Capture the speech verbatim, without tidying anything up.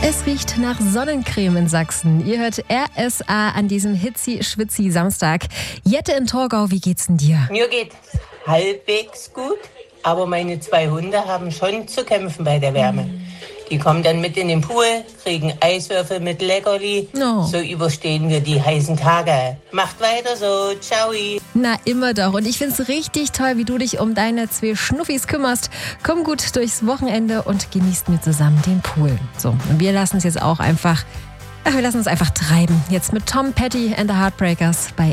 Es riecht nach Sonnencreme in Sachsen. Ihr hört R S A an diesem Hitzi-Schwitzi-Samstag. Jette in Torgau, wie geht's denn dir? Mir geht's halbwegs gut, aber meine zwei Hunde haben schon zu kämpfen bei der Wärme. Die kommen dann mit in den Pool, kriegen Eiswürfel mit Leckerli. Oh. So überstehen wir die heißen Tage. Macht weiter so. Ciao. Na, immer doch. Und ich find's richtig toll, wie du dich um deine zwei Schnuffis kümmerst. Komm gut durchs Wochenende und genießt mit zusammen den Pool. So, und wir lassen es jetzt auch einfach, ach, wir lassen uns einfach treiben. Jetzt mit Tom Petty and the Heartbreakers bei